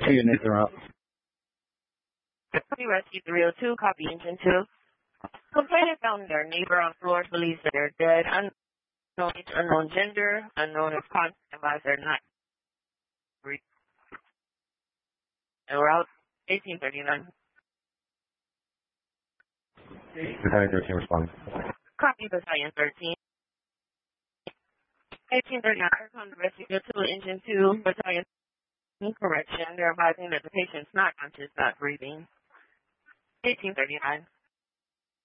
2 units are up. Copy Rescue 302, copy Engine 2. Complainant found their neighbor on floor, believes that they're dead. Unknown age, unknown gender, unknown if contact advisor not reached. And we're out 1839. Battalion 13 responds. Copy Battalion 13. 1839, Aircon Rescue 2, Engine 2, Battalion correction. They're advising that the patient's not conscious, not breathing. 1839.